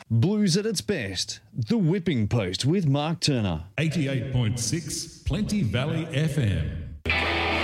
Blues at its best. The Whipping Post with Mark Turner. 88.6 Plenty Valley FM.